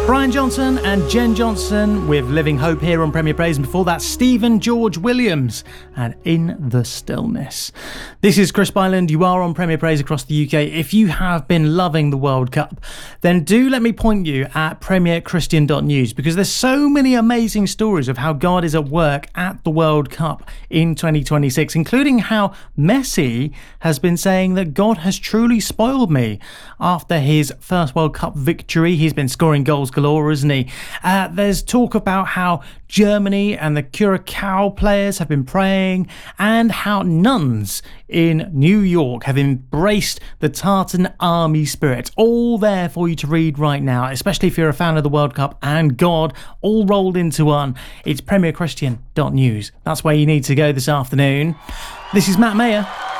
Brian Johnson and Jen Johnson with Living Hope here on Premier Praise, and before that Stephen George Williams and In the Stillness. This is Chris Byland. You are on Premier Praise across the UK. If you have been loving the World Cup, then do let me point you at premierchristian.news, because there's so many amazing stories of how God is at work at the World Cup in 2026, including how Messi has been saying that God has truly spoiled me after his first World Cup victory. He's been scoring goals galore, isn't he? There's talk about how Germany and the Curacao players have been praying, and how nuns in New York have embraced the Tartan army spirit. All there for you to read right now, especially if you're a fan of the World Cup and God, all rolled into one. It's premierchristian.news. That's where you need to go this afternoon. This is Matt Mayer.